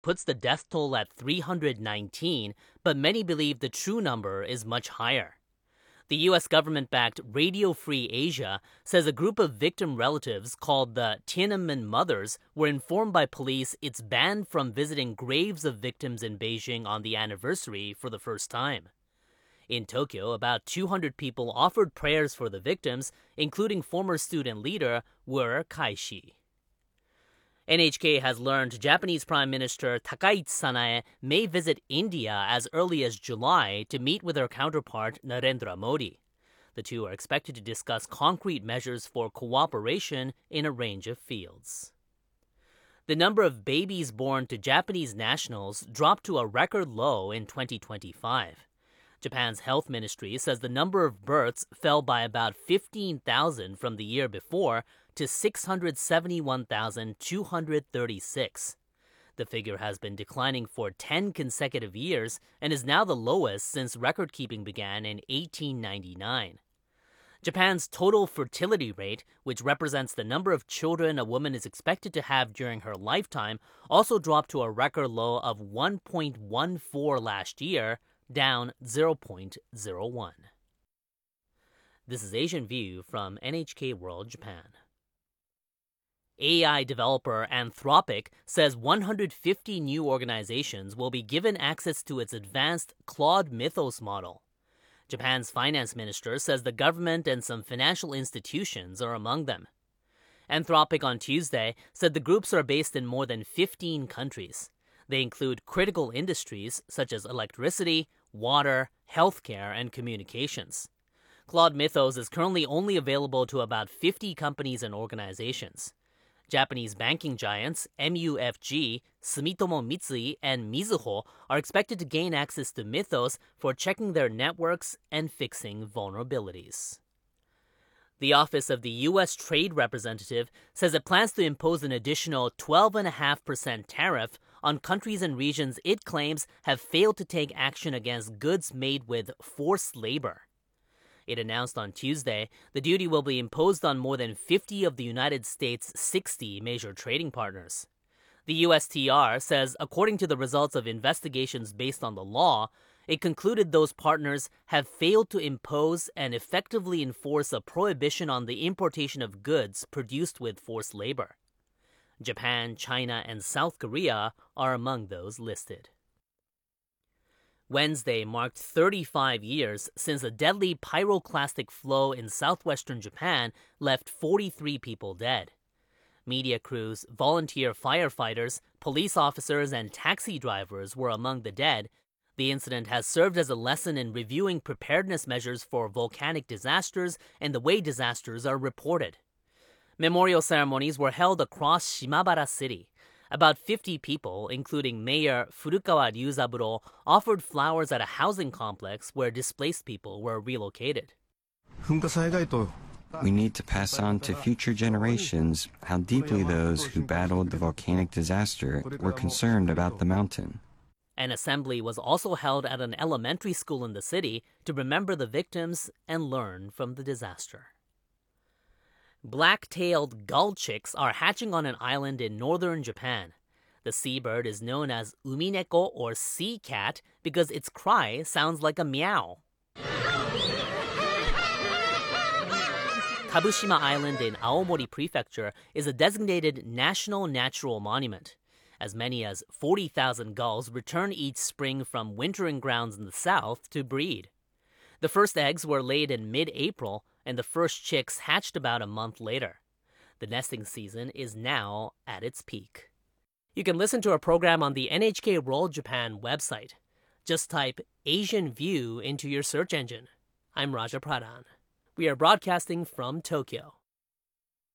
puts the death toll at 319, but many believe the true number is much higher. The U.S. government-backed Radio Free Asia says a group of victim relatives called the Tiananmen Mothers were informed by police it's banned from visiting graves of victims in Beijing on the anniversary for the first time. In Tokyo, about 200 people offered prayers for the victims, including former student leader Wu Kai-shi. NHK has learned Japanese Prime Minister Takaichi Sanae may visit India as early as July to meet with her counterpart Narendra Modi. The two are expected to discuss concrete measures for cooperation in a range of fields. The number of babies born to Japanese nationals dropped to a record low in 2025. Japan's health ministry says the number of births fell by about 15,000 from the year before to 671,236. The figure has been declining for 10 consecutive years and is now the lowest since record-keeping began in 1899. Japan's total fertility rate, which represents the number of children a woman is expected to have during her lifetime, also dropped to a record low of 1.14 last year, down 0.01. This is Asian View from NHK World Japan. AI developer Anthropic says 150 new organizations will be given access to its advanced Claude Mythos model. Japan's finance minister says the government and some financial institutions are among them. Anthropic on Tuesday said the groups are based in more than 15 countries. They include critical industries such as electricity, water, healthcare, and communications. Claude Mythos is currently only available to about 50 companies and organizations. Japanese banking giants MUFG, Sumitomo Mitsui, and Mizuho are expected to gain access to Mythos for checking their networks and fixing vulnerabilities. The Office of the U.S. Trade Representative says it plans to impose an additional 12.5% tariff on countries and regions it claims have failed to take action against goods made with forced labor. It announced on Tuesday the duty will be imposed on more than 50 of the United States' 60 major trading partners. The USTR says, according to the results of investigations based on the law, it concluded those partners have failed to impose and effectively enforce a prohibition on the importation of goods produced with forced labor. Japan, China, and South Korea are among those listed. Wednesday marked 35 years since a deadly pyroclastic flow in southwestern Japan left 43 people dead. Media crews, volunteer firefighters, police officers, and taxi drivers were among the dead. The incident has served as a lesson in reviewing preparedness measures for volcanic disasters and the way disasters are reported. Memorial ceremonies were held across Shimabara City. About 50 people, including Mayor Furukawa Ryuzaburo, offered flowers at a housing complex where displaced people were relocated. We need to pass on to future generations how deeply those who battled the volcanic disaster were concerned about the mountain. An assembly was also held at an elementary school in the city to remember the victims and learn from the disaster. Black-tailed gull chicks are hatching on an island in northern Japan. The seabird is known as umineko or sea cat because its cry sounds like a meow. Kabushima Island in Aomori Prefecture is a designated National Natural Monument. As many as 40,000 gulls return each spring from wintering grounds in the south to breed. The first eggs were laid in mid-April, and the first chicks hatched about a month later. The nesting season is now at its peak. You can listen to our program on the NHK World Japan website. Just type Asian View into your search engine. I'm Raja Pradhan. We are broadcasting from Tokyo.